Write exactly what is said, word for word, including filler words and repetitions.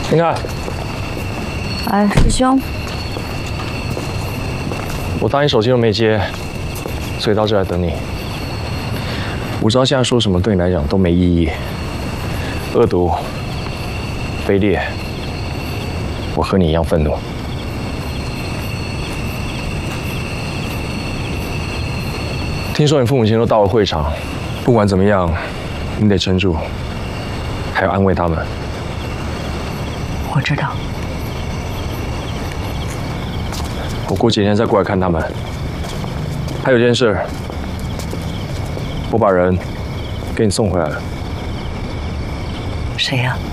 你看， 哎，师兄， 我打你手机都没接，所以到这来等你。我知道现在说什么对你来讲都没意义，恶毒、卑劣，我和你一样愤怒。听说你父母亲都到了会场，不管怎么样，你得撑住，还要安慰他们。 我知道。 我过几天再过来看他们。还有件事，我把人给你送回来了。 谁呀？